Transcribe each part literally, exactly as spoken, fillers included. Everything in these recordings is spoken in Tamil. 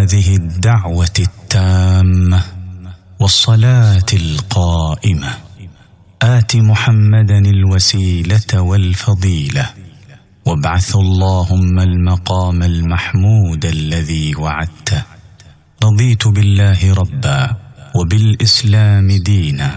هذه الدعوة التامة والصلاة القائمة آت محمدا الوسيلة والفضيلة وابعث اللهم المقام المحمود الذي وعدته. رضيت بالله ربا وبالإسلام دينا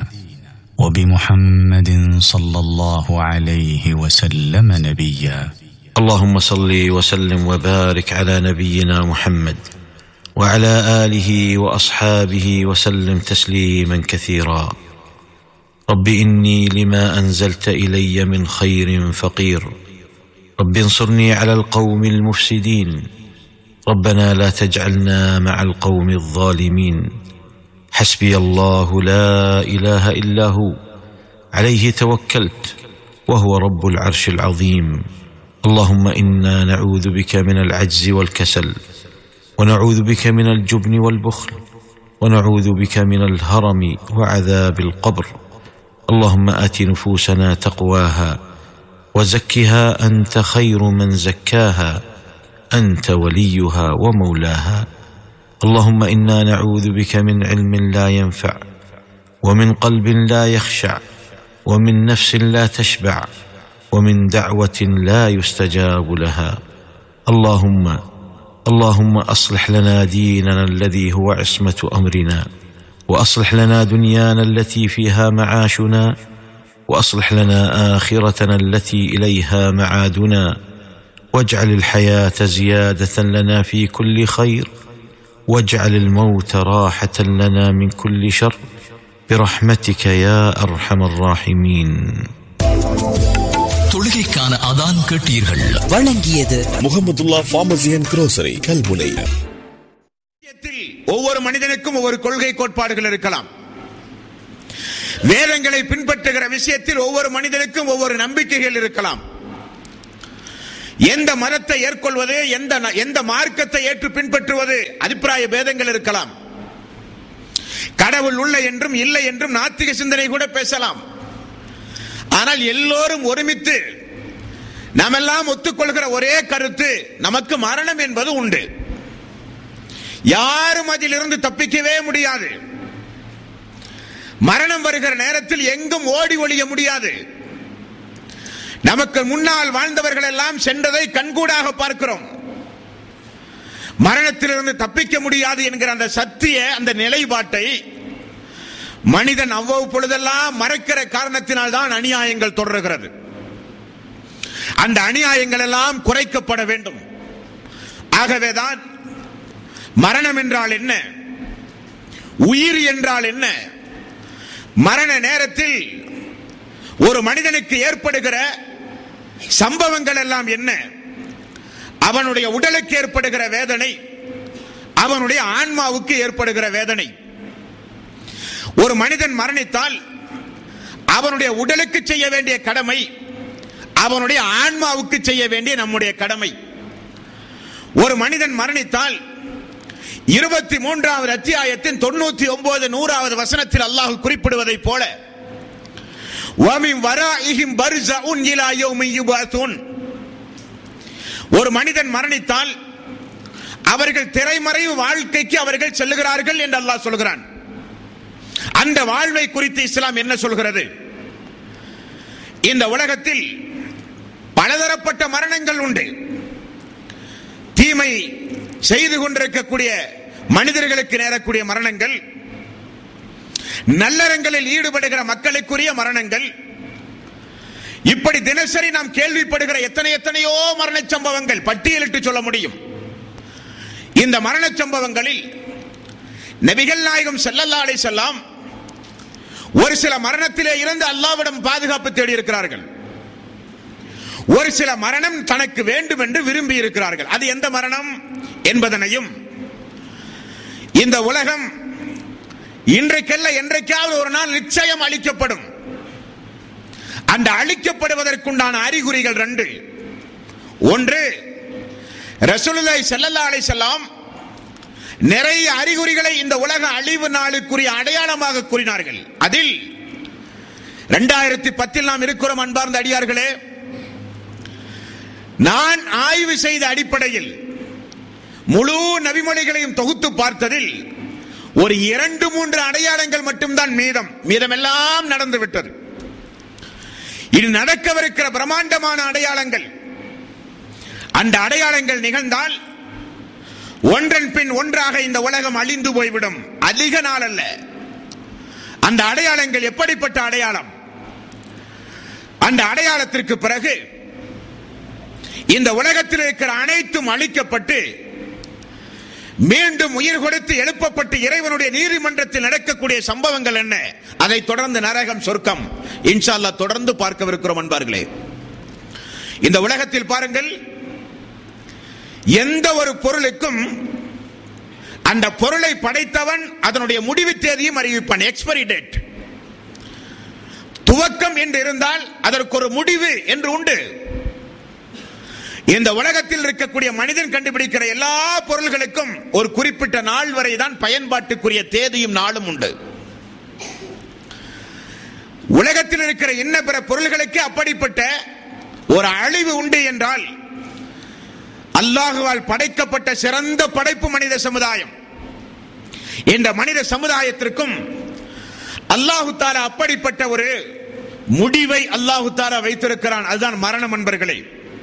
وبمحمد صلى الله عليه وسلم نبيا. اللهم صل وسلم وبارك على نبينا محمد وعلى آله وأصحابه وسلم تسليما كثيرا. رب إني لما أنزلت إلي من خير فقير، رب انصرني على القوم المفسدين، ربنا لا تجعلنا مع القوم الظالمين. حسبي الله لا إله إلا هو عليه توكلت وهو رب العرش العظيم. اللهم إنا نعوذ بك من العجز والكسل، ونعوذ بك من الجبن والبخل، ونعوذ بك من الهرم وعذاب القبر. اللهم آت نفوسنا تقواها وزكها أنت خير من زكاها، أنت وليها ومولاها. اللهم إنا نعوذ بك من علم لا ينفع، ومن قلب لا يخشع، ومن نفس لا تشبع، ومن دعوة لا يستجاب لها. اللهم اللهم أصلح لنا ديننا الذي هو عصمة أمرنا، وأصلح لنا دنيانا التي فيها معاشنا، وأصلح لنا آخرتنا التي إليها معادنا، واجعل الحياة زيادة لنا في كل خير، واجعل الموت راحة لنا من كل شر، برحمتك يا أرحم الراحمين. தொழுகைக்கான அதான் கேட்டீர்கள். வழங்கியது Mahmudullah pharmacy and grocery Kalmunai. ஒவ்வொரு மனிதனுக்கும் ஒவ்வொரு கொள்கை கோட்பாடுகள் இருக்கலாம். வேதங்களை பின்பற்றுகிற விஷயத்தில் ஒவ்வொரு மனிதனுக்கும் ஒவ்வொரு நம்பிக்கைகள் இருக்கலாம். எந்த மதத்தை ஏற்கொள்வது, எந்த எந்த மார்க்கத்தை ஏற்று பின்பற்றுவது, அபிப்பிராய பேதங்கள் இருக்கலாம். கடவுள் உள்ள என்றும் இல்லை என்றும் நாத்திக சிந்தனை கூட பேசலாம். ஆனால் எல்லோரும் ஒருமித்து நாமெல்லாம் ஒத்துக்கொள்கிற ஒரே கருத்து, நமக்கு மரணம் என்பது உண்டு. யாரும் அதிலிருந்து தப்பிக்கவே முடியாது. மரணம் வருகிற நேரத்தில் எங்கும் ஓடி ஒளிய முடியாது. நமக்கு முன்னால் வாழ்ந்தவர்கள் எல்லாம் சென்றதை கண்கூடாக பார்க்கிறோம். மரணத்திலிருந்து தப்பிக்க முடியாது என்கிற அந்த சத்திய அந்த நிலைப்பாட்டை மனிதன் அவ்வப்பொழுதெல்லாம் மறைக்கிற காரணத்தினால் தான் அநியாயங்கள் தொடர்கிறது. அந்த அநியாயங்கள் எல்லாம் குறைக்கப்பட வேண்டும். ஆகவேதான் மரணம் என்றால் என்ன, உயிர் என்றால் என்ன, மரண நேரத்தில் ஒரு மனிதனுக்கு ஏற்படுகிற சம்பவங்கள் எல்லாம் என்ன, அவனுடைய உடலுக்கு ஏற்படுகிற வேதனை, அவனுடைய ஆன்மாவுக்கு ஏற்படுகிற வேதனை. ஒரு மனிதன் மரணித்தால் அவனுடைய உடலுக்கு செய்ய வேண்டிய கடமை, அவனுடைய ஆன்மாவுக்கு செய்ய வேண்டிய நம்முடைய கடமை. ஒரு மனிதன் மரணித்தால் இருபத்தி மூன்றாவது அத்தியாயத்தின் தொண்ணூத்தி ஒன்பது நூறாவது வசனத்தில் அல்லாஹ் குறிப்பிடுவதை போல ஒரு மனிதன் மரணித்தால் அவர்கள் திரைமறைவு வாழ்க்கைக்கு அவர்கள் செல்லுகிறார்கள் என்று அல்லாஹ் சொல்கிறான். அந்த வாழ்வை குறித்து இஸ்லாம் என்ன சொல்கிறது? இந்த உலகத்தில் பலதரப்பட்ட மரணங்கள் உண்டு. தீமை செய்து கொண்டிருக்கக்கூடிய மனிதர்களுக்கு நேரக்கூடிய மரணங்கள், நல்லறங்களில் ஈடுபடுகிற மக்களுக்குரிய மரணங்கள், இப்படி தினசரி நாம் கேள்விப்படுகிற எத்தனை எத்தனையோ மரண சம்பவங்கள் பட்டியலிட்டு சொல்ல முடியும். இந்த மரண சம்பவங்களில் நபிகள் நாயகம் ஸல்லல்லாஹு அலைஹி வஸல்லம் ஒரு சில மரணத்திலே இருந்து அல்லாஹ்விடம் பாதுகாப்பு தேடி இருக்கிறார்கள். ஒரு சில மரணம் தனக்கு வேண்டும் என்று விரும்பி இருக்கிறார்கள். அது எந்த மரணம் என்பதனையும் இந்த உலகம் இன்றைக்கல்ல என்றைக்காவது ஒரு நாள் நிச்சயம் அழிக்கப்படும். அந்த அழிக்கப்படுவதற்குண்டான அறிகுறிகள் ரெண்டு. ஒன்று, ரசூலுல்லாஹி ஸல்லல்லாஹு அலைஹி வஸல்லம் நிறைய அறிகுறிகளை இந்த உலக அழிவு நாளுக்குரிய அடையாளமாக கூறினார்கள். அதில் இரண்டாயிரத்தி பத்தில் நாம் இருக்கிறோம். அன்பார்ந்த அடியார்களே, நான் ஆய்வு செய்த அடிப்படையில் முழு நபிமொழிகளையும் தொகுத்து பார்த்ததில் ஒரு இரண்டு மூன்று அடையாளங்கள் மட்டும்தான் மீதம், மீதமெல்லாம் நடந்து விட்டது. இது நடக்கவிருக்கிற பிரம்மாண்டமான அடையாளங்கள். அந்த அடையாளங்கள் நிகழ்ந்தால் ஒன்றன் பின் ஒன்றாக இந்த உலகம் அழிந்து போய்விடும். அதிக நாள் அல்ல. அந்த அடையாளங்கள் எப்படிப்பட்ட அடையாளம்? அந்த அடையாளத்திற்கு பிறகு இந்த உலகத்தில் இருக்கிற அனைத்தும் அழிக்கப்பட்டு மீண்டும் உயிர் கொடுத்து எழுப்பப்பட்டு இறைவனுடைய நீதிமன்றத்தில் நடக்கக்கூடிய சம்பவங்கள் என்ன? அதை தொடர்ந்து நரகம், சொர்க்கம் இன்ஷா அல்லாஹ் தொடர்ந்து பார்க்கவிருக்கிறோம் அன்பார்களே. இந்த உலகத்தில் பாருங்கள், எந்த ஒரு பொருளுக்கும் அந்த பொருளை படைத்தவன் அதனுடைய முடிவு தேதியும் அறிவிப்பான். எக்ஸ்பைரி டேட், துவக்கம் என்று இருந்தால் அதற்கு ஒரு முடிவு என்று உண்டு. இந்த உலகத்தில் இருக்கக்கூடிய மனிதன் கண்டுபிடிக்கிற எல்லா பொருள்களுக்கும் ஒரு குறிப்பிட்ட நாள் வரைதான் பயன்பாட்டுக்குரிய தேதியும் நாளும் உண்டு. உலகத்தில் இருக்கிற இன்ன பிற பொருள்களுக்கு அப்படிப்பட்ட ஒரு அழிவு உண்டு என்றால், அல்லாஹுவால் படைக்கப்பட்ட சிறந்த படைப்பு மனித சமுதாயம், இந்த மனித சமுதாயத்திற்கும் அல்லாஹு தஆலா அப்படிப்பட்ட ஒரு முடிவை அல்லாஹு தஆலா வைத்திருக்கிறான். அதுதான் மரணம் அன்பர்களே.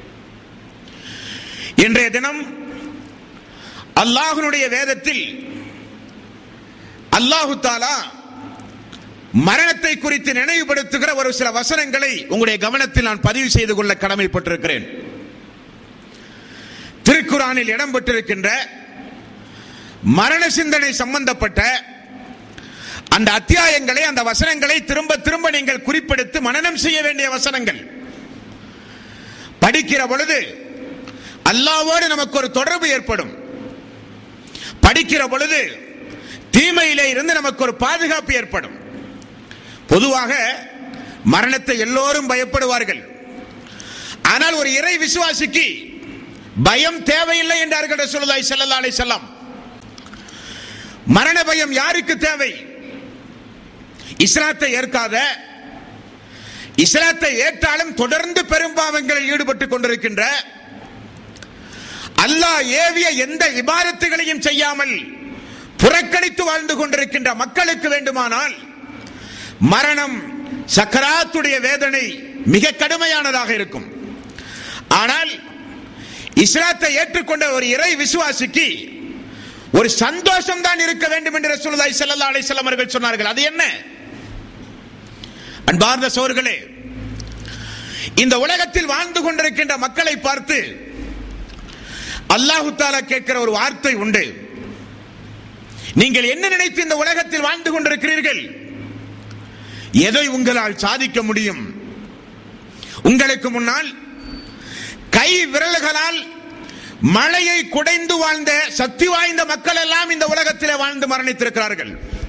இன்றைய தினம் அல்லாஹ்வுடைய வேதத்தில் அல்லாஹு தஆலா மரணத்தை குறித்து நினைவுபடுத்துகிற ஒரு சில வசனங்களை உங்களுடைய கவனத்தில் நான் பதிவு செய்து கொள்ள கடமைப்பட்டிருக்கிறேன். திருக்குர்ஆனில் இடம்பெற்றிருக்கின்ற மரண சிந்தனை சம்பந்தப்பட்ட அந்த அத்தியாயங்களை, அந்த வசனங்களை திரும்ப திரும்ப நீங்கள் குறிப்பிடுத்து மனனம் செய்ய வேண்டிய வசனங்கள். படிக்கிற பொழுது அல்லாஹ்வோடு நமக்கு ஒரு தொடர்பு ஏற்படும். படிக்கிற பொழுது தீமையிலே இருந்து நமக்கு ஒரு பாதுகாப்பு ஏற்படும். பொதுவாக மரணத்தை எல்லோரும் பயப்படுவார்கள். ஆனால் ஒரு இறை விசுவாசிக்கு பயம் தேவையில்லை என்றார்கள் ரசூலுல்லாஹி ஸல்லல்லாஹு அலைஹி வஸல்லம். மரண பயம் யாருக்கு தேவை? இஸ்லாத்தை ஏற்காத, இஸ்லாத்தை ஏற்றாலும் தொடர்ந்து பெரும்பாவங்களில் ஈடுபட்டுக் கொண்டிருக்கின்ற, அல்லாஹ் ஏவிய எந்த இபாதத்துகளையும் செய்யாமல் புறக்கணித்து வாழ்ந்து கொண்டிருக்கின்ற மக்களுக்கு வேண்டுமானால் மரணம், சக்கராத்துடைய வேதனை மிக கடுமையானதாக இருக்கும். ஆனால் இஸ்லாத்தை ஏற்றுக்கொண்ட ஒரு இறை விசுவாசிக்கு ஒரு சந்தோஷம் தான் இருக்க வேண்டும் என்று ரசூலுல்லாஹி ஸல்லல்லாஹு அலைஹி வஸல்லம் அவர்கள் சொன்னார்கள். அது என்ன? அன்பார்ந்த சகோதரர்களே, இந்த உலகத்தில் வாழ்ந்து கொண்டிருக்கின்ற மக்களை பார்த்து அல்லாஹு தஆலா கேட்கிற ஒரு வார்த்தை உண்டு. நீங்கள் என்ன நினைத்து இந்த உலகத்தில் வாழ்ந்து கொண்டிருக்கிறீர்கள்? எதை உங்களால் சாதிக்க முடியும்? உங்களுக்கு முன்னால் கை விரல்களால் மழையை குடைந்து வாழ்ந்த சக்தி வாய்ந்த மக்கள் எல்லாம் இந்த உலகத்தில் வாழ்ந்து மரணித்திருக்கிறார்கள்.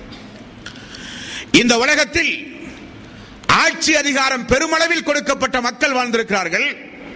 இந்த உலகத்தில் ஆட்சி அதிகாரம் பெருமளவில் கொடுக்கப்பட்ட மக்கள் வாழ்ந்திருக்கிறார்கள்.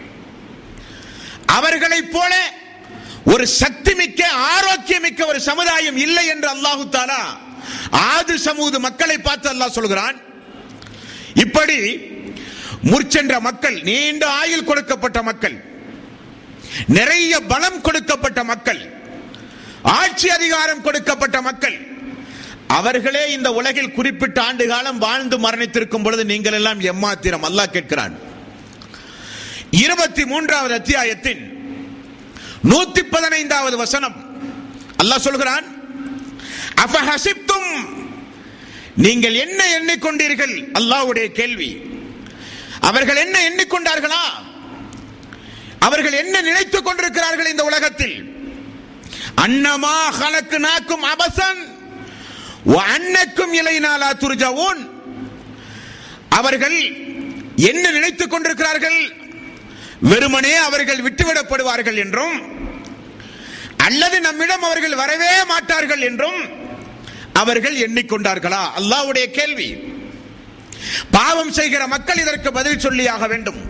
அவர்களைப் போல ஒரு சக்தி மிக்க, ஆரோக்கியமிக்க ஒரு சமுதாயம் இல்லை என்று அல்லாஹு தஆலா ஆது சமூது மக்களை பார்த்து அல்லாஹ் சொல்கிறான். இப்படி முற்சென்ற மக்கள், நீண்ட ஆயுள் கொடுக்கப்பட்ட மக்கள், நிறைய பலம் கொடுக்கப்பட்ட மக்கள், ஆட்சி அதிகாரம் கொடுக்கப்பட்ட மக்கள், அவர்களே இந்த உலகில் குறிப்பிட்ட ஆண்டு காலம் வாழ்ந்து மரணித்திருக்கும் பொழுது நீங்கள் எல்லாம் எம்மாத்திரம்? அல்லாஹ் கேட்கிறான். இருபத்தி மூன்றாவது அத்தியாயத்தின் நூத்தி பதினைந்தாவது வசனம் அல்லாஹ் சொல்கிறான், அஃபஹசிப்தும், நீங்கள் என்ன எண்ணிக்கொண்டீர்கள்? அல்லாஹ்வுடைய கேள்வி. அவர்கள் என்ன எண்ணிக்கொண்டார்களா? அவர்கள் என்ன நினைத்துக் கொண்டிருக்கிறார்கள் இந்த உலகத்தில்? அன்னமா ஹலக்னாக்கும் அபஸன் வ அன்னக்கும் இலைனா லா துர்ஜஊன். அவர்கள் என்ன நினைத்துக் கொண்டிருக்கிறார்கள்? வெறுமனே அவர்கள் விட்டுவிடப்படுவார்கள் என்றும், அல்லது நம்மிடம் அவர்கள் வரவே மாட்டார்கள் என்றும் அவர்கள் எண்ணிக்கொண்டார்களா? அல்லாஹ்வுடைய கேள்வி. பாவம் செய்கிற மக்கள் இதற்கு பதில் சொல்லியாக வேண்டும்.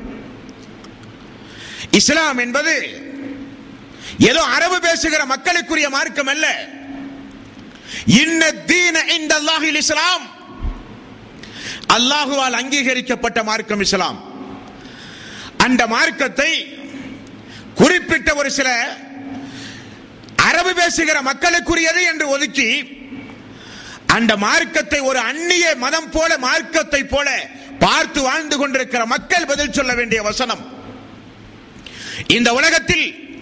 இஸ்லாம் என்பது ஏதோ அரபு பேசுகிற மக்களுக்குரிய மார்க்கம் அல்ல. இன்ன தீன இன்தல்லாஹில் இஸ்லாம், அல்லாஹுவால் அங்கீகரிக்கப்பட்ட மார்க்கம் இஸ்லாம். அந்த மார்க்கத்தை குறிப்பிட்ட ஒரு சில அரபு பேசுகிற மக்களுக்குரியது என்று ஒதுக்கி அந்த மார்க்கத்தை ஒரு அந்நிய மதம் போல, மார்க்கத்தை போல பார்த்து வாழ்ந்து கொண்டிருக்கிற மக்கள் பதில் சொல்ல வேண்டிய வசனம். இந்த உலகத்தில்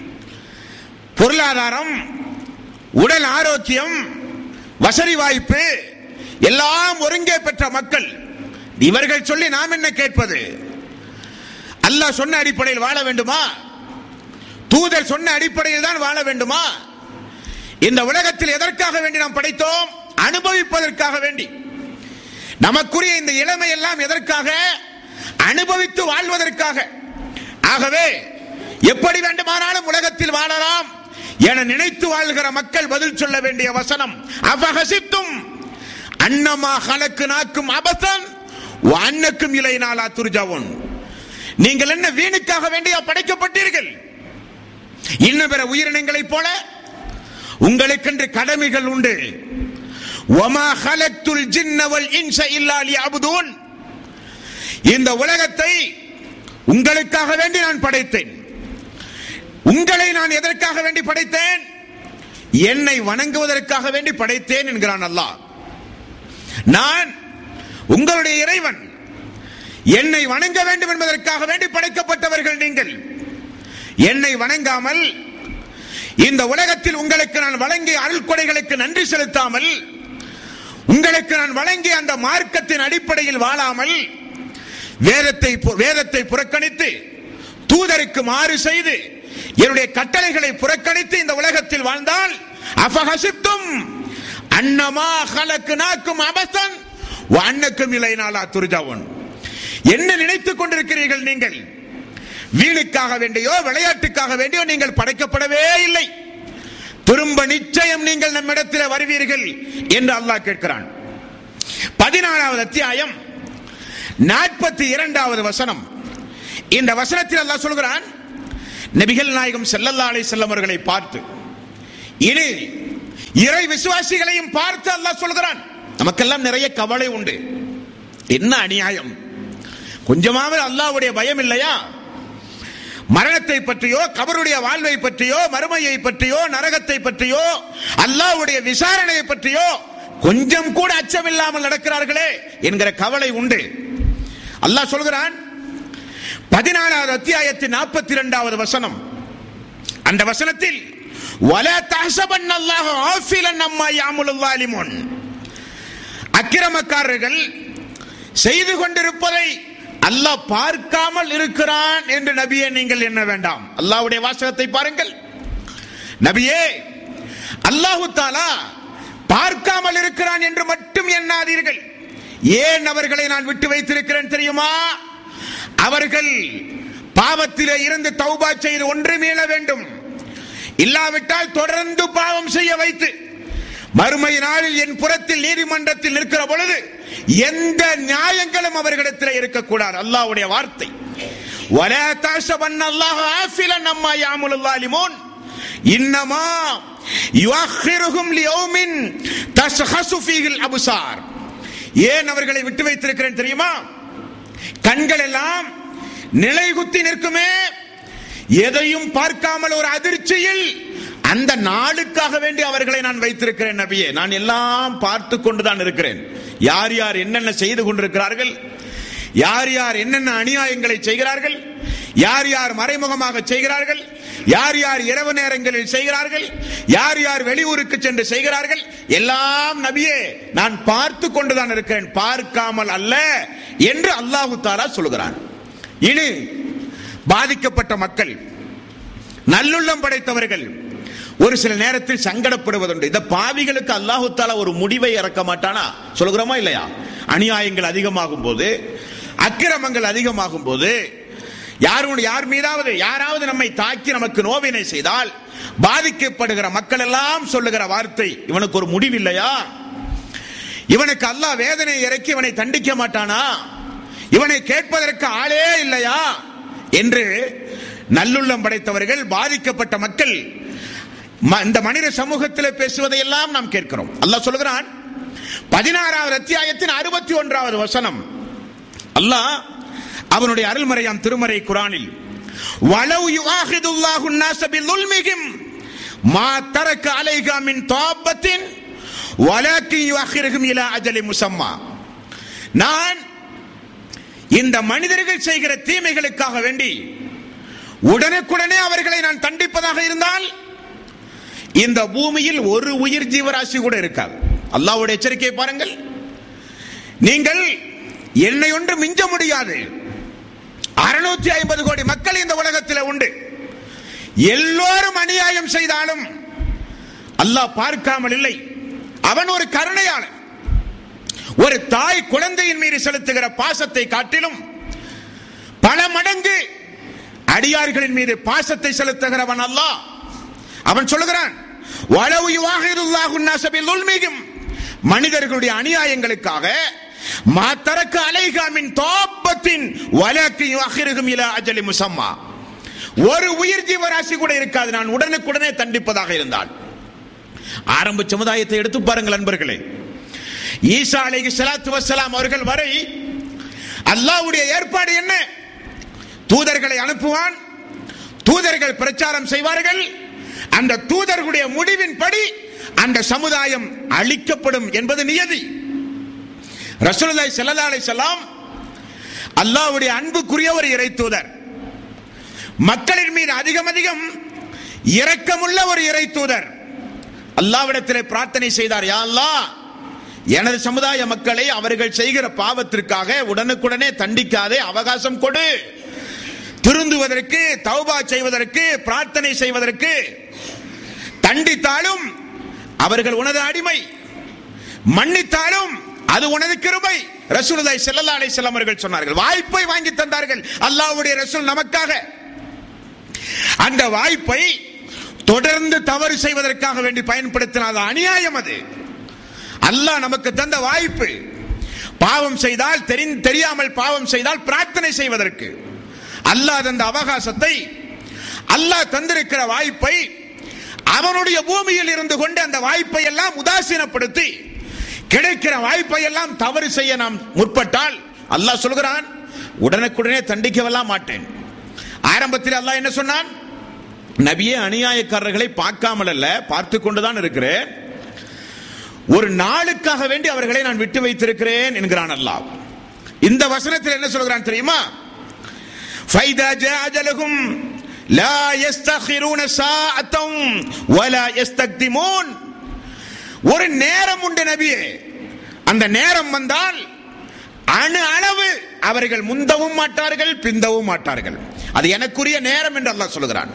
பொருளாதாரம், உடல் ஆரோக்கியம், வசதி வாய்ப்பு எல்லாம் ஒருங்கே பெற்ற மக்கள். இவர்கள் சொல்லி நாம் என்ன கேட்பது? அல்லாஹ் சொன்ன அடிப்படையில் வாழ வேண்டுமா? தூதர் சொன்ன அடிப்படையில் தான் வாழ வேண்டுமா? இந்த உலகத்தில் எதற்காக வேண்டி நாம் படைத்தோம்? அனுபவிப்பதற்காக வேண்டி. நமக்குரிய இந்த இளமை எல்லாம் எதற்காக? அனுபவித்து வாழ்வதற்காக. ஆகவே எப்படி வேண்டுமானாலும் உலகத்தில் வாழலாம் என நினைத்து வாழ்கிற மக்கள் பதில் சொல்ல வேண்டிய வசனம். அஃபஹசிப்தும் அன்னமா ஹலக்னாக்கும் அபஸன் வ அன்னக்கும் இலைனா லா துர்ஜவுன். நீங்கள் என்ன வீணுக்காக வேண்டியா படைக்கப்பட்டீர்கள்? இன்னும் பிற உயிரினங்களைப் போல உங்களுக்கென்று கடமைகள் உண்டு. வமா ஹலக்துல் ஜின்ன வல் இன்ஸ இல்லா லியஅபுதூன். இந்த உலகத்தை உங்களுக்காக வேண்டி நான் படைத்தேன். உங்களை நான் எதற்காக வேண்டி படைத்தேன்? என்னை வணங்குவதற்காக வேண்டி படைத்தேன் என்கிறான் அல்லாஹ். நான் உங்களுடைய இறைவன், என்னை வணங்க வேண்டும் என்பதற்காக வேண்டி படைக்கப்பட்டவர்கள் நீங்கள். என்னை வணங்காமல் இந்த உலகத்தில் உங்களுக்கு நான் வழங்கிய அருள் கொடைகளுக்கு நன்றி செலுத்தாமல், உங்களுக்கு நான் வழங்கிய அந்த மார்க்கத்தின் அடிப்படையில் வாழாமல், வேதத்தை வேதத்தை புறக்கணித்து தூதருக்கு மாறு செய்து என்னுடைய கட்டளைகளை புறக்கணித்து இந்த உலகத்தில் வாழ்ந்தால், அஃபஹசிப்தும் அன்னமா ஹலக்னாக்கும் அபஸன் வ அன்னக்கும் இலைனா லா துர்ஜவுன். என்ன நினைத்துக் கொண்டிருக்கிறீர்கள் நீங்கள்? வீணுக்காக வேண்டியோ விளையாட்டுக்காக வேண்டியோ நீங்கள் படைக்கப்படவே இல்லை. திரும்ப நிச்சயம் நீங்கள் நம்மிடத்தில் வருவீர்கள் என்று அல்லாஹ் கேட்கிறான். பதினாலாவது அத்தியாயம் நாற்பத்தி இரண்டாவது வசனம். இந்த வசனத்தில் அல்லாஹ் சொல்கிறான், நபிகள் நாயகம் ஸல்லல்லாஹு அலைஹி வஸல்லம் அவர்களை பார்த்து, இனி இறை விசுவாசிகளையும் பார்த்து அல்லாஹ் சொல்கிறான். நமக்கெல்லாம் நிறைய கவலை உண்டு. என்ன அநியாயம்! கொஞ்சமாவது அல்லாஹ்வுடைய பயம் இல்லையா? மரணத்தை பற்றியோ, கபருடைய வாழ்வை பற்றியோ, மறுமையை பற்றியோ, நரகத்தை பற்றியோ, அல்லாஹ்வுடைய விசாரணையை பற்றியோ கொஞ்சம் கூட அச்சமில்லாமல் நடக்கிறார்களே என்கிற கவலை உண்டு. அல்லாஹ் சொல்கிறான், பதினாலாவது அத்தியாயத்தின் நாற்பத்தி இரண்டாவது வசனம். அந்த வசனத்தில் வலா தஹ்சபன்னல்லாஹு ஆஃபிலன் அம்மா யாமுலுல் ஸாலிமூன். அக்கிரமக்காரர்கள் செய்து கொண்டிருப்பதை அல்லாஹ் பார்க்காமல் இருக்கிறான் என்று நபியே நீங்கள் எண்ண வேண்டாம். அல்லாஹ்வுடைய வாசகத்தை பாருங்கள். நபியே, அல்லாஹ் தஆலா பார்க்காமல் இருக்கிறான் என்று மட்டும் எண்ணாதீர்கள். ஏன் அவர்களை நான் விட்டு வைத்திருக்கிறேன் தெரியுமா? அவர்கள் பாவத்திலே இருந்து தௌபா செய்து ஒன்று மீள வேண்டும். இல்லாவிட்டால் தொடர்ந்து பாவம் செய்ய வைத்து மறுமை நாளில் என் புறத்தில் நீதிமன்றத்தில் நிற்கிற பொழுது எந்த நியாயங்களும் அவர்களிடத்தில் இருக்கக்கூடாது. அல்லாஹ்வுடைய வார்த்தை. வலா தஹ்சபன்னல்லாஹு ஆஃபிலன் அம்மா யாமுலுல் ஸாலிமூன் இன்னமா யுஅக்கிருஹும் லியௌமின் தஸ்ஹசு ஃபீஹில் அப்சார். ஏன் அவர்களை விட்டு வைத்திருக்கிறேன் தெரியுமா? கண்கள் எல்லாம் நிலைகுத்தி நிற்குமே, எதையும் பார்க்காமல் ஒரு அதிர்ச்சியில், அந்த நாளுக்காக வேண்டி அவர்களை நான் வைத்திருக்கிறேன். நபியே, நான் எல்லாம் பார்த்து கொண்டுதான் இருக்கிறேன். யார் யார் என்னென்ன செய்து கொண்டிருக்கிறார்கள், யார் யார் என்னென்ன அநியாயங்களை செய்கிறார்கள், யார் யார் மறைமுகமாக செய்கிறார்கள், யார் யார் இரவு நேரங்களில் செய்கிறார்கள், யார் யார் வெளியூருக்கு சென்று செய்கிறார்கள், எல்லாம் நபியே நான் பார்த்து கொண்டுதான் இருக்கிறேன், பார்க்காமல் அல்ல என்று அல்லாஹ் தஆலா சொல்கிறான். இனி பாதிக்கப்பட்ட மக்கள், நல்லுள்ளம் படைத்தவர்கள் ஒரு சில நேரத்தில் சங்கடப்படுவதுண்டு. இந்த பாவிகளுக்கு அல்லாஹ் தஆலா ஒரு முடிவை இறக்க மாட்டானா? சொல்கிறோமா இல்லையா? அநியாயங்கள் அதிகமாகும் போது, அக்கிரமங்கள் அதிகமாகும் போது, யாரும் யார் மீதாவது யாராவது நம்மை தாக்கி நமக்கு நோவினை செய்தால் பாதிக்கப்படுகிற மக்கள் எல்லாம் சொல்லுகிற வார்த்தை, இவனுக்கு ஒரு முடிவு இல்லையா? இவனுக்கு அல்லாஹ் வேதனை இறக்கி இவனை தண்டிக்க மாட்டானா? இவனை கேட்பதற்கு ஆளே இல்லையா என்று நல்லுள்ளம் படைத்தவர்கள், பாதிக்கப்பட்ட மக்கள் இந்த மனித சமூகத்தில் பேசுவதை எல்லாம் நாம் கேட்கிறோம். அல்லாஹ் சொல்கிறான், பதினாறாவது அத்தியாயத்தின் அறுபத்தி ஒன்றாவது வசனம். அல்லாஹ் அவனுடைய அருள்மறையாம் திருமறை குர்ஆனில், வலவ் யுஆஹிதுல்லாஹு அன்-நாஸ பிதுல்மிஹிம் மா தரக்க அலைஹா மின் தாபத்தின் வலக்கின் யுஅக்கிருஹும் இலா அஜலின் முஸம்மா. நான் இந்த மனிதர்கள் செய்கிற தீமைகளுக்காக வேண்டி உடனுக்குடனே அவர்களை நான் தண்டிப்பதாக இருந்தால் இந்த பூமியில் ஒரு உயிர் ஜீவராசி கூட இருக்காது. அல்லாஹ்வுடைய எச்சரிக்கையை பாருங்கள். நீங்கள் என்னை ஒன்று மிஞ்ச முடியாது. அறுநூற்றி ஐம்பது கோடி மக்கள் இந்த உலகத்தில் உண்டு. எல்லோரும் அநியாயம் செய்தாலும் அல்லாஹ் பார்க்காமல் இல்லை. அவன் ஒரு கருணையாளன். ஒரு தாய் குழந்தையின் மீது செலுத்துகிற பாசத்தை காட்டிலும் பல மடங்கு அடியார்களின் மீது பாசத்தை செலுத்துகிறவன் அல்லாஹ். அவன் சொல்லுகிறான், வலவு யுவாஹிருல்லாஹு அன்-நாஸ பில்-ظுல்மிஹிம், மனிதர்களுடைய அநியாயங்களுக்காக மா தரக்க அலைஹா மின் தாபத்தின் வலக்கின் யுஅக்கிருஹும் இலா அஜலின் முஸம்மா, ஒரு உயிர் ஜீவராசி கூட இருக்காது நான் உடனுக்குடனே தண்டிப்பதாக இருந்தால். ஆரம்ப சமுதாயத்தை எடுத்து பாருங்கள் நண்பர்களே. ஈசா அலைஹிஸ்ஸலாத்து வஸ்ஸலாம் அவர்கள் வரை அல்லாஹ்வுடைய ஏற்பாடு என்ன? தூதர்களை அனுப்புவான், தூதர்கள் பிரச்சாரம் செய்வார்கள், அந்த தூதர்களுடைய முடிவின்படி அந்த சமுதாயம் அழிக்கப்படும் என்பது நியதி. ரசூலுல்லாஹி ஸல்லல்லாஹு அலைஹி வஸல்லம் அல்லாஹ்வுடைய அன்புக்குரிய ஒரு இறை தூதர், மக்களின் மீது அதிகம் அதிகம் இரக்கமுள்ள ஒரு இறை தூதர். அல்லாஹ்விடத்திலே பிரார்த்தனை செய்தார், யா அல்லாஹ், எனது சமுதாய மக்களை அவர்கள் செய்கிற பாவத்திற்காக உடனுக்குடனே தண்டிக்காதே, அவகாசம் கொடு, திருந்துவதற்கு, தௌபா செய்வதற்கு, பிரார்த்தனை செய்வதற்கு. தண்டித்தாலும் அவர்கள் உனது அடிமை, மன்னித்தாலும் அது உனது கிருபை. ரசூலுல்லாஹி ஸல்லல்லாஹு அலைஹி வஸல்லம் அவர்கள் சொன்னார்கள். வாய்ப்பை வாங்கி தந்தார்கள் அல்லாஹ்வுடைய ரசூல் நமக்காக. அந்த வாய்ப்பை தொடர்ந்து தவறு செய்வதற்காக வேண்டி பயன்படுத்தினாத அநியாயம் அது. அல்லாஹ் நமக்கு தந்த வாய்ப்பு, பாவம் செய்தால் தெரியாமல் பாவம் செய்தால் பிரார்த்தனை செய்வதற்கு அல்லாஹ் தந்த அவகாசத்தை, அல்லாஹ் தந்திருக்கிற வாய்ப்பை அவனுடைய பூமியில் இருந்து கொண்டு அந்த வாய்ப்பை எல்லாம் உதாசீனப்படுத்தி கிடைக்கிற வாய்ப்பை எல்லாம் தவறு செய்ய நாம் முற்பட்டால் அல்லாஹ் சொல்கிறான், உடனுக்குடனே தண்டிக்கவெல்லாம் மாட்டேன். ஆரம்பத்தில் அல்லாஹ் என்ன சொன்னான்? நபியே, அநியாயக்காரர்களை பார்க்காமல் அல்ல, பார்த்து கொண்டுதான் இருக்கிறேன், ஒரு நாளுக்காக வேண்டி அவர்களை நான் விட்டு வைத்திருக்கிறேன் என்கிறான் அல்லாஹ். இந்த வசனத்தில் என்ன சொல்கிறான் தெரியுமா? ஃபைதா ஜா அஜலஹும் லா யஸ்தகிரூன சாஅத்தம் வலா யஸ்தக்திமூன். ஒரு நேரம் உண்டு நபியே, அந்த நேரம் வந்தால் அணு அளவு அவர்கள் முந்தவும் மாட்டார்கள், பிந்தவும் மாட்டார்கள். அது எனக்குரிய நேரம் என்று அல்லாஹ் சொல்கிறான்.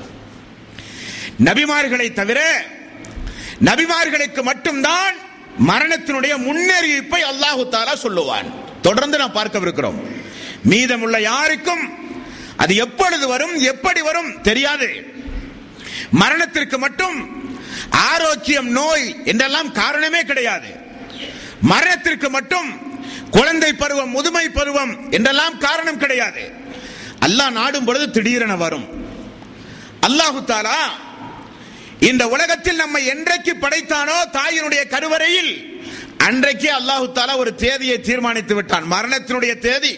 நபிமார்களை தவிர நபிமார்களுக்கு மட்டும்தான் மரணத்தினுடைய முன்னறிவிப்பை அல்லாஹு தஆலா சொல்லுவான். தொடர்ந்து நாம் பார்க்கவிருக்கிறோம். மீதமுள்ள யாருக்கும் அது எப்பொழுது வரும், எப்படி வரும் தெரியாது. மரணத்திற்கு மட்டும் ஆரோக்கியம், நோய் என்றெல்லாம் காரணமே கிடையாது. மரணத்திற்கு மட்டும் குழந்தை பருவம், முதுமை பருவம் என்றெல்லாம் காரணம் கிடையாது. அல்லாஹ் நாடும் பொழுது திடீரென வரும். அல்லாஹு தஆலா இந்த உலகத்தில் நம்மை என்றைக்கு படைத்தானோ தாயினுடைய கருவறையில், அன்றைக்கு அல்லாஹு தஆலா ஒரு தேதியை தீர்மானித்து விட்டான், மரணத்தினுடைய தேதி.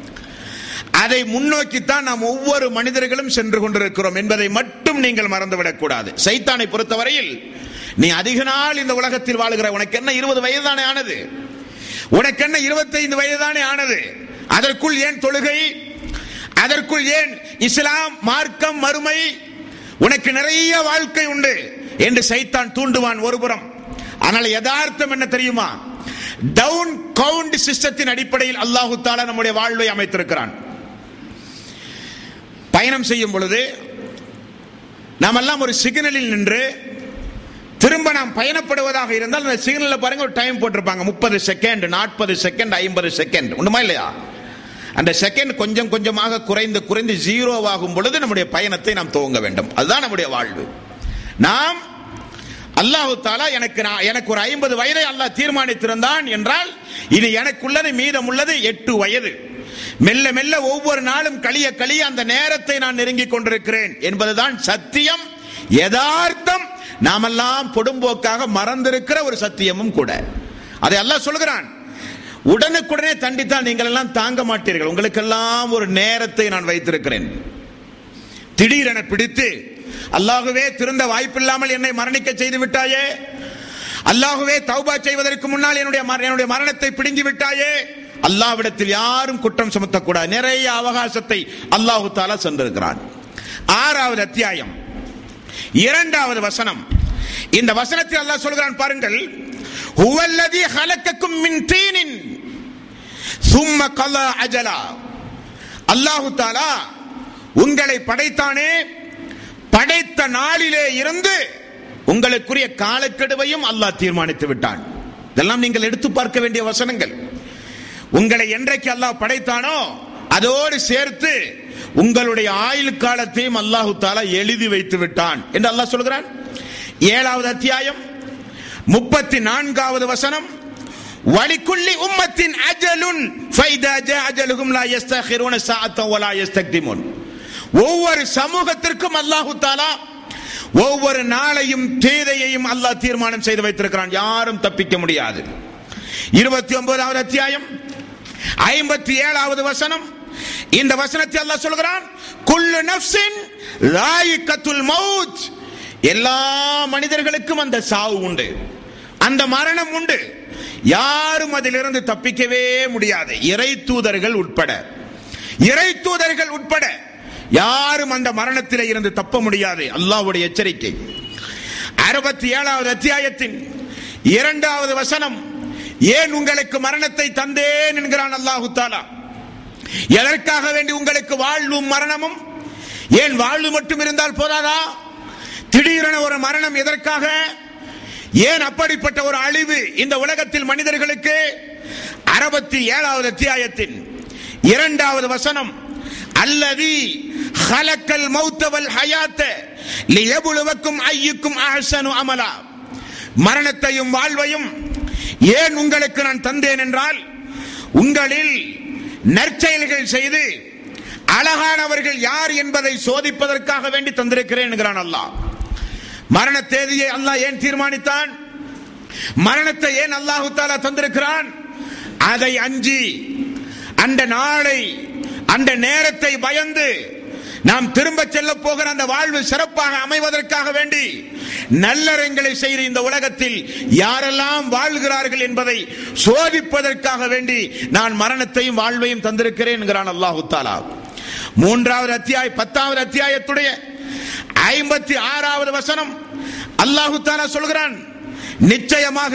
அதை முன்னோக்கித்தான் நாம் ஒவ்வொரு மனிதர்களும் சென்று கொண்டிருக்கிறோம் என்பதை மட்டும் நீங்கள் மறந்துவிடக் கூடாது. சைத்தானை பொறுத்தவரையில், நீ அதிக நாள் இந்த உலகத்தில் வாழுகிற, உனக்கு என்ன இருபது வயது தானே ஆனது, உனக்கு என்ன இருபத்தைந்து வயது தானே ஆனது, அதற்குள் ஏன் தொழுகை, அதற்குள் ஏன் இஸ்லாம், மார்க்கம், மறுமை, உனக்கு நிறைய வாழ்க்கை உண்டு என்று சைத்தான் தூண்டுவான் ஒருபுறம். ஆனால் யதார்த்தம் என்ன தெரியுமா? டவுன் கவுண்ட் சிஸ்டத்தின் அடிப்படையில் அல்லாஹு தஆலா நம்முடைய வாழ்வை அமைத்திருக்கிறான். பயணம் செய்யும் பொழுது நாம் எல்லாம் ஒரு சிக்னலில் நின்று திரும்ப நாம் பயணப்படுவதாக இருந்தால் அந்த சிக்னலில் பாருங்க ஒரு டைம் போட்டிருப்பாங்க, முப்பது செகண்ட், நாற்பது செகண்ட், ஐம்பது செகண்ட். உண்டுமா இல்லையா? அந்த செகண்ட் கொஞ்சம் கொஞ்சமாக குறைந்து குறைந்து ஜீரோவாகும் பொழுது நம்முடைய பயணத்தை நாம் துவங்க வேண்டும். அதுதான் நம்முடைய வாழ்வு. நாம் அல்லாஹு தஆலா எனக்கு எனக்கு ஒரு ஐம்பது வயதை அல்லாஹ் தீர்மானித்திருந்தான் என்றால் இது எனக்குள்ளது, மீதம் உள்ளது எட்டு வயது. மெல்ல மெல்ல ஒவ்வொரு நாளும் கழிய கழிய அந்த நேரத்தை நான் நெருங்கிக் கொண்டிருக்கிறேன் என்பதுதான் சத்தியம், யதார்த்தம். நாமெல்லாம் பொடும்போக்காக மறந்திருக்கிற ஒரு சத்தியமும் கூட. அதை அல்லாஹ் சொல்கிறான், உடனுக்குடனே தண்டித்தால் நீங்கள் எல்லாம் தாங்க மாட்டீர்கள், உங்களுக்கெல்லாம் ஒரு நேரத்தை நான் வைத்திருக்கிறேன். திடீரென பிடித்து அல்லாஹுவே திருந்த வாய்ப்பில்லாமல் என்னை மரணிக்க செய்து விட்டாயே, அல்லாஹுவே தௌபா செய்வதற்கு முன்னால் என்னுடைய என்னுடைய மரணத்தை பிடுங்கி விட்டாயே. அல்லாஹ்விடத்தில் யாரும் குற்றம் சுமத்தக்கூடாது. நிறைய அவகாசத்தை அல்லாஹு தஆலா சென்றிருக்கிறான். ஆறாவது அத்தியாயம் இரண்டாவது வசனம். இந்த வசனத்தில் அல்லாஹ் சொல்கிறான் பாருங்கள், ஹுவல்லதி ஹலக்கக்கும் மின் தீனின் சும்ம கலா அஜலா. அல்லாஹு தஆலா உங்களை படைத்தானே, படைத்த நாளிலே இருந்து உங்களுக்குரிய காலக்கெடுவையும் அல்லாஹ் தீர்மானித்து விட்டான். இதெல்லாம் நீங்கள் எடுத்து பார்க்க வேண்டிய வசனங்கள். உங்களை என்றைக்கு அல்லாஹ் படைத்தானோ அதோடு சேர்த்து உங்களுடைய ஆயுள் காலத்தையும் அல்லாஹு தஆலா எழுதி வைத்து விட்டான் என்று அல்லாஹ் சொல்கிறான். ஏழாவது அத்தியாயம் முப்பத்தி நான்காவது வசனம், வலிக்குல்லி உம்மத்தின் அஜலுன் ஃபைதா ஜா அஜலுஹும் லா யஸ்தகிருன ஸாஅத்தன் வலா யஸ்தக்திமுன். ஒவ்வொரு சமூகத்திற்கும் அல்லாஹு தஆலா ஒவ்வொரு நாளையும் தேதியையும் அல்லாஹ் தீர்மானம் செய்து வைத்திருக்கிறான். யாரும் தப்பிக்க முடியாது. இருபத்தி ஒன்பதாவது அத்தியாயம் ஐம்பத்தி ஏழாவது வசனம். இந்த வசனத்தை அல்லாஹ் சொல்கிறான், குல்லு நஃப்ஸின் லாயிகத்துல் மௌத். எல்லா மனிதர்களுக்கும் அந்த சாவு உண்டு, அந்த மரணம் உண்டு. யாரும் அதிலிருந்து தப்பிக்கவே முடியாது. இறை தூதர்கள் உட்பட இறை தூதர்கள் உட்பட யாரும் அந்த மரணத்திலே இருந்து தப்ப முடியாது. அல்லாஹ்வுடைய எச்சரிக்கை. அறுபத்தி ஏழாவது அத்தியாயத்தின் இரண்டாவது வசனம், ஏன் உங்களுக்கு மரணத்தை தந்தேன் என்கிறான் அல்லாஹு தஆலா. எதற்காக வேண்டி உங்களுக்கு வாழ்வும் மரணமும்? ஏன் வாழ்வு மட்டும் இருந்தால் போதாதா? திடீரென ஒரு மரணம் எதற்காக? ஏன் அப்படிப்பட்ட ஒரு அழிவு இந்த உலகத்தில் மனிதர்களுக்கு? அறுபத்தி ஏழாவது அத்தியாயத்தின் இரண்டாவது வசனம், அல்லதி ஹலக்கல் மௌத வல் ஹயாத்த லியப்லுவக்கும் அய்யுக்கும் அஹ்ஸனு அமலா. மரணத்தையும் வாழ்வையும் ஏன் உங்களுக்கு நான் தந்தேன் என்றால், உங்களில் நற்செயல்கள் செய்து அழகானவர்கள் யார் என்பதை சோதிப்பதற்காக வேண்டி தந்திருக்கிறேன் என்கிறான் அல்லாஹ். மரண தேதியை அல்லாஹ் ஏன் தீர்மானித்தான்? மரணத்தை ஏன் அல்லாஹு தஆலா தந்திருக்கிறான்? அதை அஞ்சி, அந்த நாளை அந்த நேரத்தை பயந்து நாம் திரும்ப செல்ல போகிற அந்த வாழ்வு சிறப்பாக அமைவதற்காக வேண்டி நல்லறங்களை செய்து இந்த உலகத்தில் யாரெல்லாம் வாழ்கிறார்கள் என்பதை சோதிப்பதற்காக வேண்டி நான் மரணத்தையும் வாழ்வையும் தந்திருக்கிறேன் என்கிறான் அல்லாஹு தஆலா. மூன்றாவது அத்தியாய பத்தாவது அத்தியாயத்துடைய ஐம்பத்தி ஆறாவது வசனம் அல்லாஹு தஆலா சொல்கிறான், நிச்சயமாக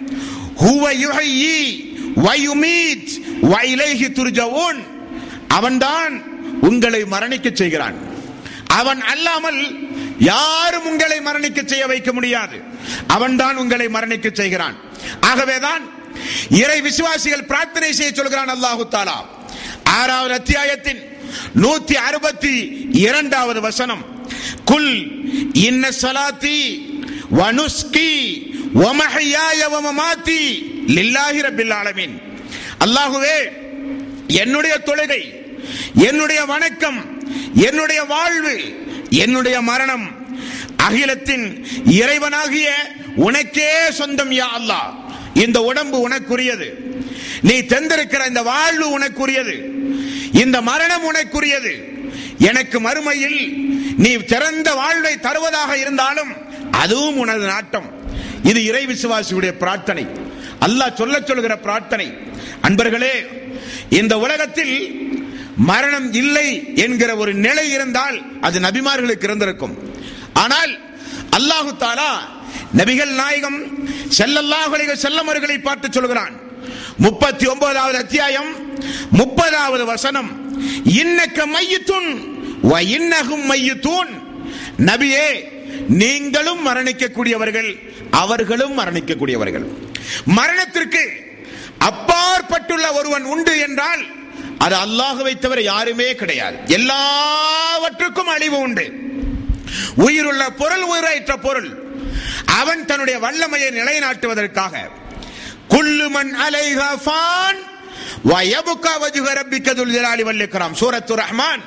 ஹுவ யுஹ்யி வ யுமீத் வ இலைஹி துர்ஜஊன். அவன்தான் உங்களை மரணிக்க செய்கிறான். அவன் அல்லாமல் யாரும் உங்களை மரணிக்க செய்ய வைக்க முடியாது. அவன்தான் உங்களை மரணிக்க செய்கிறான். ஆகவேதான் இறை விசுவாசிகள் பிரார்த்தனை செய்ய சொல்கிறான் அல்லாஹு தஆலா. ஆறாவது அத்தியாயத்தின் நூத்தி அறுபத்தி இரண்டாவது வசனம், குல் இன்ன ஸலாத்தி வ நுஸ்கி வ மஹ்யாய வ மமாத்தி லில்லாஹி ரப்பில் ஆலமீன். அல்லாஹ்வே, என்னுடைய தொழுகை, என்னுடைய வணக்கம், என்னுடைய வாழ்வு, என்னுடைய மரணம் அகிலத்தின் இறைவனாகிய உனக்கே சொந்தம் யா அல்லாஹ். இந்த உடம்பு உனக்குரியது, நீ தந்திருக்கிற இந்த வாழ்வு உனக்குரியது, இந்த மரணம் உனக்குரியது. எனக்கு மறுமையில் நீ சிறந்த வாழ்வை தருவதாக இருந்தாலும் அதுவும் உனது நாட்டம். இது இறை விசுவாசியுடைய பிரார்த்தனை, அல்லாஹ் சொல்ல சொல்கிற பிரார்த்தனை. அன்பர்களே, இந்த உலகத்தில் மரணம் இல்லை என்கிற ஒரு நிலை இருந்தால் அது நபிமார்களுக்கு இருந்திருக்கும். ஆனால் அல்லாஹு தஆலா நபிகள் நாயகம் ஸல்லல்லாஹு அலைஹி வஸல்லம் அவர்களை பார்த்து சொல்கிறான். முப்பத்தி ஒன்பதாவது அத்தியாயம் முப்பதாவது வசனம், இன்னக மையித்துன் வ இன்னஹும் மையித்தூன். நபியே, நீங்களும் மரணிக்கக்கூடியவர்கள், அவர்களும் மரணிக்கக்கூடியவர்கள். மரணத்திற்கு அப்பாற்பட்டுள்ள ஒருவன் உண்டு என்றால் அது அல்லாஹ்வை தவிர யாருமே கிடையாது. எல்லாவற்றுக்கும் அழிவு உண்டு. உயிருள்ள பொருள், உயிரற்ற பொருள், அவன் தன்னுடைய வல்லமையை நிலைநாட்டுவதற்காக குல்லு மன் அலைஹா ஃபான் வ யப்கா வஜ்ஹு ரப்பிக துல் ஜலாலி வல் இக்ராம். சூரத்து ரஹ்மான்.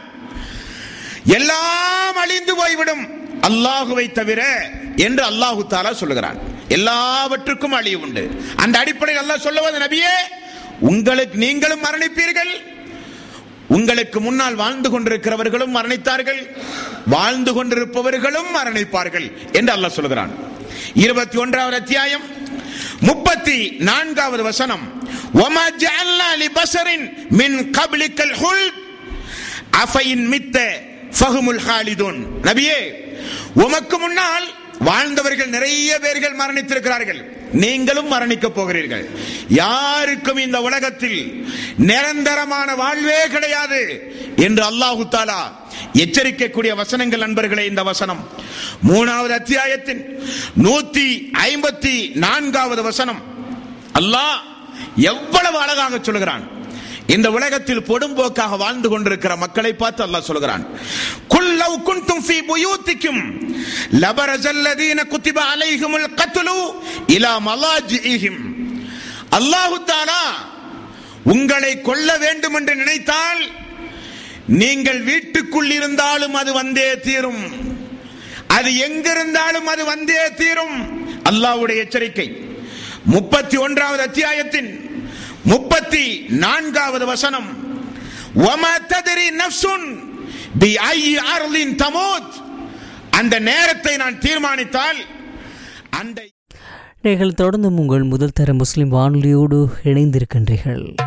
எல்லாம் அழிந்து போய்விடும் அல்லாஹ்வை தவிர என்று அல்லாஹு தஆலா சொல்லுகிறான். எல்லாவற்றுக்கும் அழிவு உண்டு. அந்த அடிப்படையில் அல்லாஹ் சொல்லுவது, நபியே, உங்களுக்கு நீங்களும் மரணிப்பீர்கள், உங்களுக்கு முன்னால் வாழ்ந்து கொண்டிருக்கிறவர்களும் மரணித்தார்கள், வாழ்ந்து கொண்டிருப்பவர்களும் மரணிப்பார்கள் என்று அல்லாஹ் சொல்கிறான். இருபத்தி ஒன்றாவது அத்தியாயம் முப்பத்தி நான்காவது வசனம், வமா ஜஅல்னா லிபஸரின் மின் கப்லிக்கல் ஹுல்த் அஃபைன் மித்த ஃபஹுமுல் ஹாலிதுன். நபியே, உமக்கு முன்னால் வாழ்ந்தவர்கள் நிறைய பேர்கள் மரணித்திருக்கிறார்கள், நீங்களும் மரணிக்க போகிறீர்கள். யாருக்கும் இந்த உலகத்தில் நிரந்தரமான வாழ்வே கிடையாது என்று அல்லாஹு தஆலா எச்சரிக்கக்கூடிய வசனங்கள் நண்பர்களே. இந்த வசனம் மூணாவது அத்தியாயத்தின் நூத்தி ஐம்பத்தி நான்காவது வசனம். அல்லாஹ் எவ்வளவு அழகாக சொல்கிறான். இந்த உலகத்தில் பொடும்போக்காக வாழ்ந்து கொண்டிருக்கிற மக்களை பார்த்து அல்லாஹ் சொல்கிறான், குல் லவ் குன்தும் ஃபீ புயூத்திக்கும் லபரஸல்லதீன குத்திப அலைஹிமுல் கத்லு இலா மலாஜிஹிம். அல்லாஹ் தஆலா உங்களை கொல்ல வேண்டும் என்று நினைத்தால் நீங்கள் வீட்டுக்குள் இருந்தாலும் அது வந்தே தீரும், அது எங்கிருந்தாலும் அது வந்தே தீரும். அல்லாஹ்வுடைய எச்சரிக்கை. முப்பத்தி ஒன்றாவது அத்தியாயத்தின் முப்பத்தி நான்காவது வசனம், வமா தத்ரி நஃப்சுன் பிஐ அர்லின் தமூத். அந்த நேரத்தை நான் தீர்மானித்தால் அந்த நீங்கள் தொடர்ந்து உங்கள் முதல் தர முஸ்லிம் வானொலியோடு இணைந்திருக்கின்றீர்கள்.